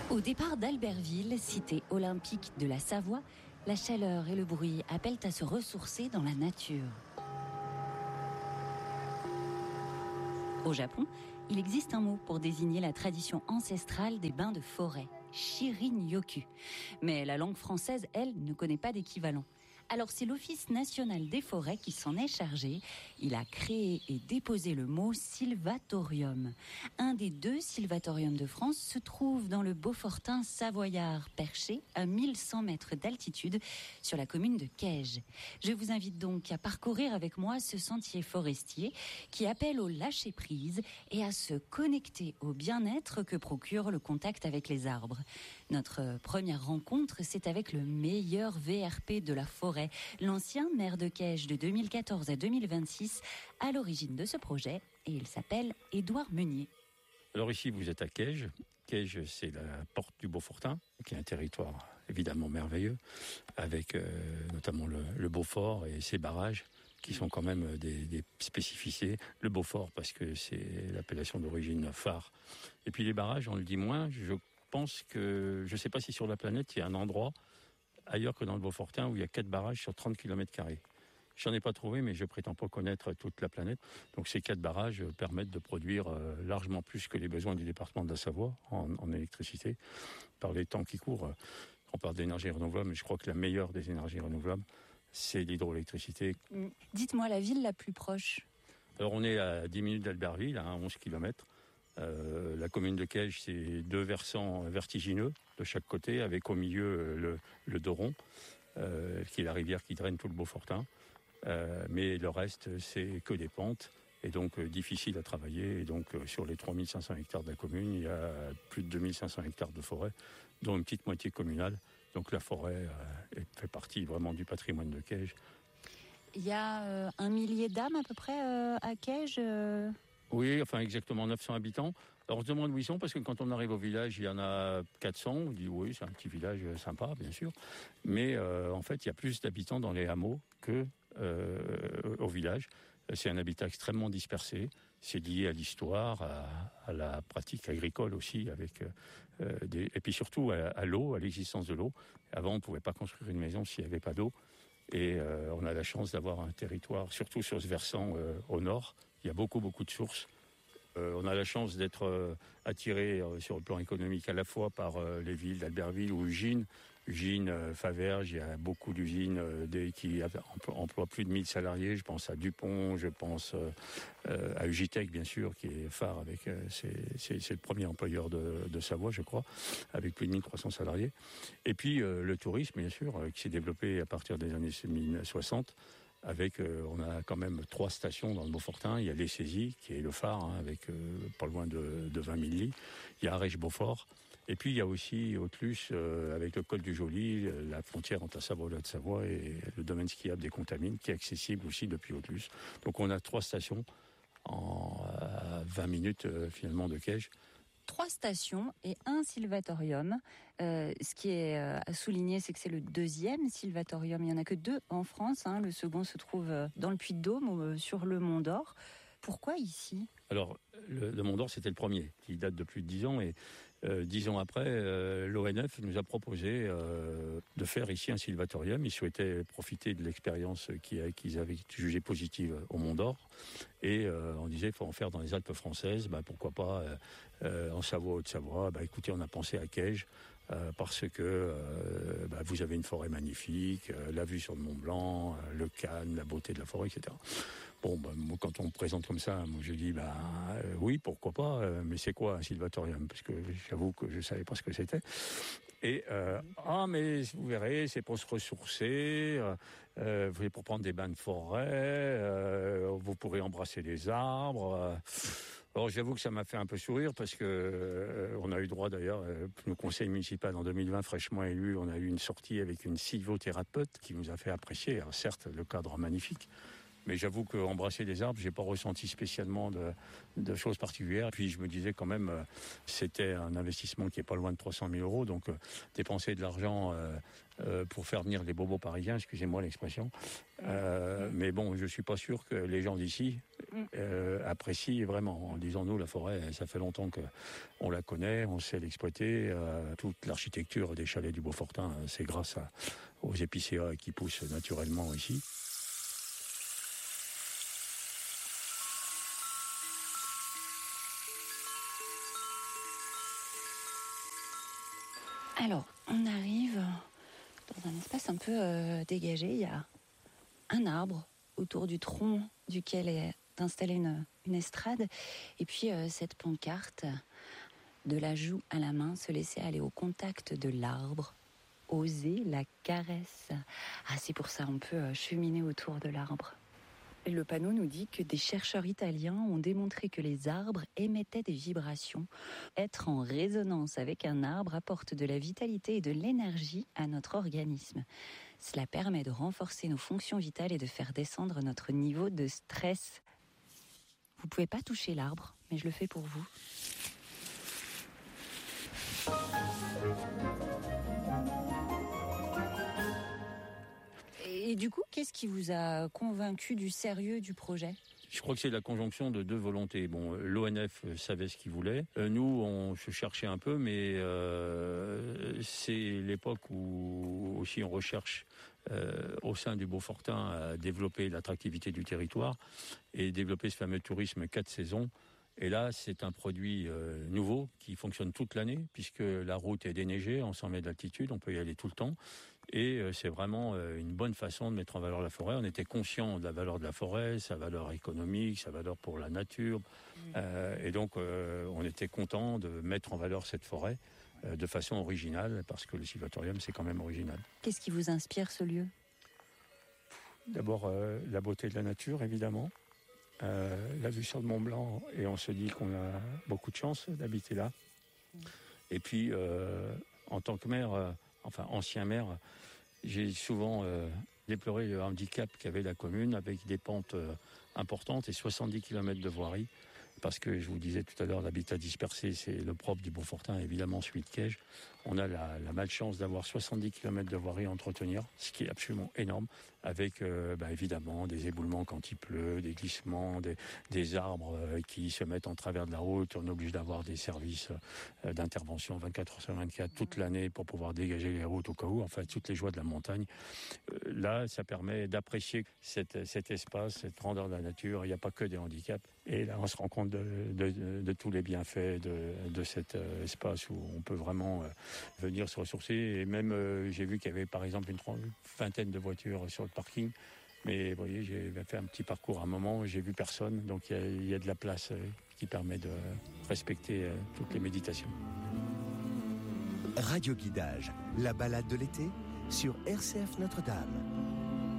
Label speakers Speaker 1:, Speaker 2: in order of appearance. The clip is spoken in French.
Speaker 1: Au départ d'Albertville, cité olympique de la Savoie, la chaleur et le bruit appellent à se ressourcer dans la nature. Au Japon, il existe un mot pour désigner la tradition ancestrale des bains de forêt, Shirin-yoku. Mais la langue française, elle, ne connaît pas d'équivalent. Alors c'est l'Office national des forêts qui s'en est chargé. Il a créé et déposé le mot sylvatorium. Un des 2 sylvatoriums de France se trouve dans le Beaufortain savoyard, perché à 1100 mètres d'altitude sur la commune de Caige. Je vous invite donc à parcourir avec moi ce sentier forestier qui appelle au lâcher-prise et à se connecter au bien-être que procure le contact avec les arbres. Notre première rencontre, c'est avec le meilleur VRP de la forêt, l'ancien maire de Caige de 2014 à 2026, à l'origine de ce projet, et il s'appelle Édouard Meunier.
Speaker 2: Alors ici, vous êtes à Caige. Caige, c'est la porte du Beaufortain, qui est un territoire évidemment merveilleux, avec notamment le Beaufort et ses barrages, qui sont quand même des spécificités. Le Beaufort, parce que c'est l'appellation d'origine phare. Et puis les barrages, on le dit moins. Je pense que, je ne sais pas si sur la planète, il y a un endroit ailleurs que dans le Beaufortain où il y a 4 barrages sur 30 km². J'en ai pas trouvé, mais je prétends pas connaître toute la planète. Donc ces 4 barrages permettent de produire largement plus que les besoins du département de la Savoie en électricité par les temps qui courent. On parle d'énergie renouvelable, mais je crois que la meilleure des énergies renouvelables, c'est l'hydroélectricité.
Speaker 1: Dites-moi la ville la plus proche.
Speaker 2: Alors on est à 10 minutes d'Albertville, à 11 km. La commune de Caige, c'est 2 versants vertigineux de chaque côté, avec au milieu le Doron, qui est la rivière qui draine tout le Beaufortain. Mais le reste, c'est que des pentes, et donc difficile à travailler. Et donc sur les 3500 hectares de la commune, il y a plus de 2500 hectares de forêt, dont une petite moitié communale. Donc la forêt fait partie vraiment du patrimoine de Caige.
Speaker 1: Il y a 1 millier d'âmes à peu près à Caige
Speaker 2: Oui, enfin exactement 900 habitants. Alors on se demande où ils sont, parce que quand on arrive au village, il y en a 400. On dit oui, c'est un petit village sympa, bien sûr. Mais en fait, il y a plus d'habitants dans les hameaux que au village. C'est un habitat extrêmement dispersé. C'est lié à l'histoire, à la pratique agricole aussi, avec et puis surtout à l'eau, à l'existence de l'eau. Avant, on ne pouvait pas construire une maison s'il n'y avait pas d'eau. Et on a la chance d'avoir un territoire, surtout sur ce versant au nord. Il y a beaucoup de sources. On a la chance d'être attiré sur le plan économique à la fois par les villes d'Albertville ou Ugine. Ugine, Faverges, il y a beaucoup d'usines qui emploient plus de 1000 salariés. Je pense à Dupont, je pense à Ugitech, bien sûr, qui est phare avec... c'est le premier employeur de Savoie, je crois, avec plus de 1300 salariés. Et puis le tourisme, bien sûr, qui s'est développé à partir des années 1960. Avec, on a quand même 3 stations dans le Beaufortain. Il y a l'Essaisie, qui est le phare, avec pas loin de 20 000 lits. Il y a Arèche-Beaufort. Et puis il y a aussi Autlus, avec le col du Joly, la frontière entre la Savoie et la Haute-Savoie, et le domaine skiable des Contamines, qui est accessible aussi depuis Autlus. Donc on a 3 stations à 20 minutes finalement de Caige.
Speaker 1: 3 stations et 1 sylvatorium. Ce qui est à souligner, c'est que c'est le 2e sylvatorium. Il n'y en a que 2 en France. Le second se trouve dans le Puy-de-Dôme, sur le Mont d'Or. Pourquoi ici ?
Speaker 2: Alors, le Mont d'Or, c'était le premier, qui date de plus de 10 ans. Et 10 ans après, l'ONF nous a proposé de faire ici un sylvatorium. Ils souhaitaient profiter de l'expérience qu'ils avaient jugée positive au Mont d'Or. Et on disait, il faut en faire dans les Alpes françaises. Pourquoi pas en Savoie, Haute-Savoie. Écoutez, on a pensé à Caige. Parce que vous avez une forêt magnifique, la vue sur le Mont Blanc, le calme, la beauté de la forêt, etc. Moi, quand on me présente comme ça, moi, je dis oui, pourquoi pas, mais c'est quoi un sylvatorium? Parce que j'avoue que je savais pas ce que c'était. Et mais vous verrez, c'est pour se ressourcer, pour prendre des bains de forêt, vous pourrez embrasser les arbres. Alors j'avoue que ça m'a fait un peu sourire parce que on a eu droit d'ailleurs, le conseil municipal en 2020 fraîchement élu, on a eu une sortie avec une sylvothérapeute qui nous a fait apprécier, alors certes le cadre magnifique, Mais j'avoue qu'embrasser les arbres, j'ai pas ressenti spécialement de choses particulières. Puis je me disais quand même, c'était un investissement qui est pas loin de 300 000 euros, donc dépenser de l'argent pour faire venir les bobos parisiens, excusez-moi l'expression. Mais bon, je suis pas sûr que les gens d'ici apprécient vraiment. Disons-nous, la forêt, ça fait longtemps qu'on la connaît, on sait l'exploiter. Toute l'architecture des chalets du Beaufortain, c'est grâce aux épicéas qui poussent naturellement ici.
Speaker 1: Alors, on arrive dans un espace un peu dégagé. Il y a un arbre autour du tronc duquel est installée une estrade. Et puis cette pancarte, de la joue à la main, se laisser aller au contact de l'arbre, oser la caresse. Ah, c'est pour ça on peut cheminer autour de l'arbre. Et le panneau nous dit que des chercheurs italiens ont démontré que les arbres émettaient des vibrations. Être en résonance avec un arbre apporte de la vitalité et de l'énergie à notre organisme. Cela permet de renforcer nos fonctions vitales et de faire descendre notre niveau de stress. Vous pouvez pas toucher l'arbre, mais je le fais pour vous. Et du coup, qu'est-ce qui vous a convaincu du sérieux du projet ?
Speaker 2: Je crois que c'est la conjonction de deux volontés. Bon, l'ONF savait ce qu'il voulait. Nous, on se cherchait un peu, mais c'est l'époque où aussi on recherche au sein du Beaufortain à développer l'attractivité du territoire et développer ce fameux tourisme 4 saisons. Et là, c'est un produit nouveau qui fonctionne toute l'année, puisque la route est déneigée, en 100 mètres d'altitude, on peut y aller tout le temps. Et c'est vraiment une bonne façon de mettre en valeur la forêt. On était conscient de la valeur de la forêt, sa valeur économique, sa valeur pour la nature. Et donc, on était content de mettre en valeur cette forêt de façon originale, parce que le sylvatorium, c'est quand même original.
Speaker 1: Qu'est-ce qui vous inspire ce lieu ?
Speaker 2: D'abord, la beauté de la nature, évidemment. La vue sur le Mont Blanc, et on se dit qu'on a beaucoup de chance d'habiter là. Et puis, en tant que maire, ancien maire, j'ai souvent déploré le handicap qu'avait la commune avec des pentes importantes et 70 km de voirie. Parce que je vous disais tout à l'heure, l'habitat dispersé, c'est le propre du Beaufortain, évidemment celui de Caige. On a la malchance d'avoir 70 km de voirie à entretenir, ce qui est absolument énorme, avec évidemment des éboulements quand il pleut, des glissements, des arbres qui se mettent en travers de la route. On est obligé d'avoir des services d'intervention 24 heures sur 24 toute l'année pour pouvoir dégager les routes au cas où, enfin toutes les joies de la montagne. Là, ça permet d'apprécier cet espace, cette grandeur de la nature. Il n'y a pas que des handicaps. Et là, on se rend compte de tous les bienfaits de cet espace où on peut vraiment venir se ressourcer. Et même, j'ai vu qu'il y avait par exemple une vingtaine de voitures sur le parking. Mais vous voyez, j'ai fait un petit parcours à un moment, j'ai vu personne. Donc il y a de la place qui permet de respecter toutes les méditations.
Speaker 3: Radio Guidage, la balade de l'été sur RCF Notre-Dame.